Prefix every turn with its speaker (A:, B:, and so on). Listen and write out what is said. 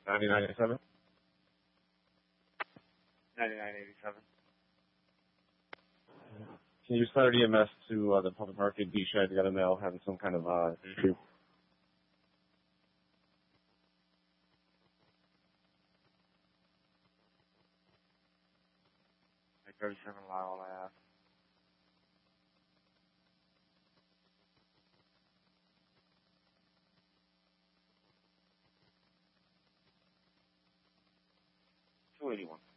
A: 9987?
B: 9987.
A: Can you start EMS to the public market B shed? You got a mail having some kind of issue.
B: 37 Lyle Ave. $281.